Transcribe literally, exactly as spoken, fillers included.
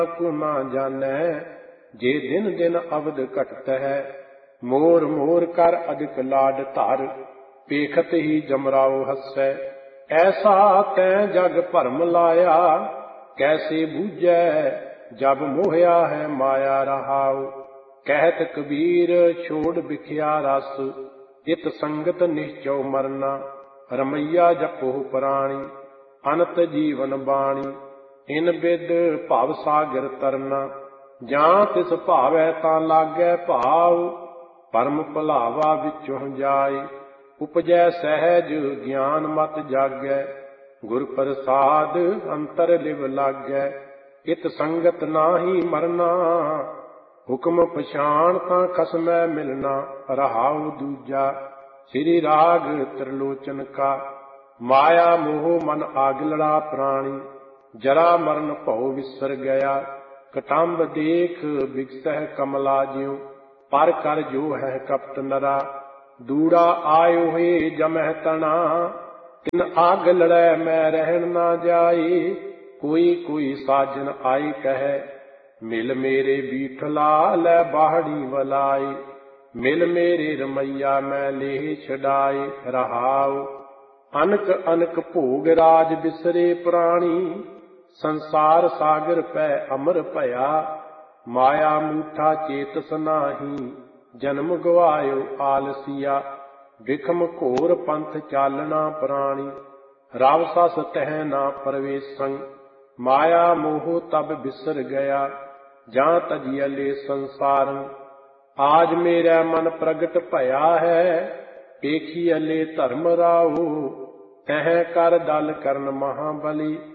को ना जानै, जे दिन दिन अवध घटत है। मोर मोर कर अधिक लाड धर, पेखत ही जमराओ हसै। ऐसा तैं जग भरम लाया, कैसे बूझै जब मोहया है माया रहाओ। कहत कबीर छोड़ बिख्या रस, इत संगत निश्चौ मरना। रमैया जपो प्राणी, अनत जीवन बाणी। इन बिद भव सागर तरना, जां तिस भावै तां लागै भाव। परम भुलावा विचों जाए, उपजै सहज ज्ञान मत जागै। गुर प्रसाद अंतर लिव लागै, इत संगत नाहि मरना। हुक्म पछाण तां खसमै मिलना, रहाउ दूजा। श्री राग त्रिलोचन का, माया मोह मन आगलड़ा प्राणी। जरा मरण भਉ विसर गया, कटम्ब देख बिगसह कमला ज्यों। पर कर जो है कपट नरा, दूड़ा आयो है जमह तना। तिन आग लड़ै मैं रहन ना जाए, कोई कोई साजन आई कहे। मिल मेरे बीठला लै बाहड़ी वलाए, मिल मेरे रमैया मैं ले छड़ाए। रहाओ अनक अनक भोग राज बिसरे प्राणी। संसार सागर पै अमर भया, माया मूठा चेतस नाही। जन्म गवायो आलसिया, विखम घोर पंथ चालना प्राणी। राव सस तह ना प्रवेशं, माया मोह तब बिसर गया। जां तजियले संसारं, आज मेरा मन प्रगट भया है। पेखियले धर्म राहु, तह कर दल करन महाबली।